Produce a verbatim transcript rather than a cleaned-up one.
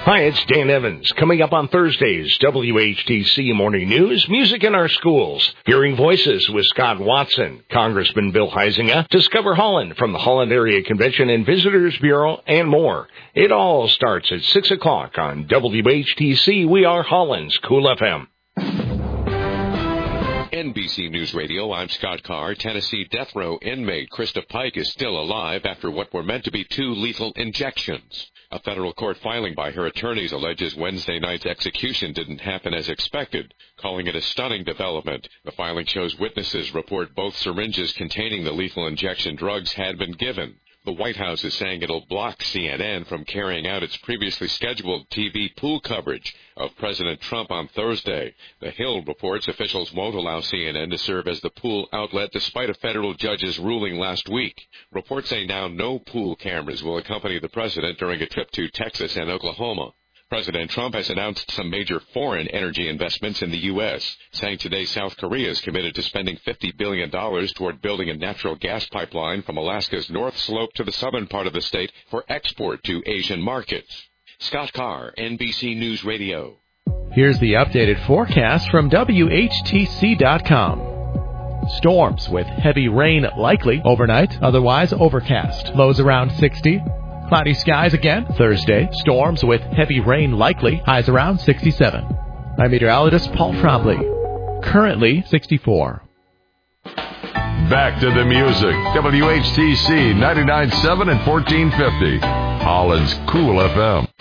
Hi, it's Dan Evans. Coming up on Thursday's W H T C Morning News, Music in Our Schools, Hearing Voices with Scott Watson, Congressman Bill Huizenga, Discover Holland from the Holland Area Convention and Visitors Bureau, and more. It all starts at six o'clock on W H T C. We are Holland's Cool F M. N B C News Radio, I'm Scott Carr. Tennessee death row inmate Krista Pike is still alive after what were meant to be two lethal injections. A federal court filing by her attorneys alleges Wednesday night's execution didn't happen as expected, calling it a stunning development. The filing shows witnesses report both syringes containing the lethal injection drugs had been given. The White House is saying it'll block C N N from carrying out its previously scheduled T V pool coverage of President Trump on Thursday. The Hill reports officials won't allow C N N to serve as the pool outlet despite a federal judge's ruling last week. Reports say now no pool cameras will accompany the president during a trip to Texas and Oklahoma. President Trump has announced some major foreign energy investments in the U S, saying today South Korea is committed to spending fifty billion dollars toward building a natural gas pipeline from Alaska's North Slope to the southern part of the state for export to Asian markets. Scott Carr, N B C News Radio. Here's the updated forecast from W H T C dot com. Storms with heavy rain likely overnight, otherwise overcast. Lows around sixty. Cloudy skies again Thursday. Storms with heavy rain likely. Highs around sixty-seven. I'm meteorologist Paul Trombley. Currently sixty-four. Back to the music. W H T C ninety-nine point seven and fourteen fifty. Holland's Cool F M.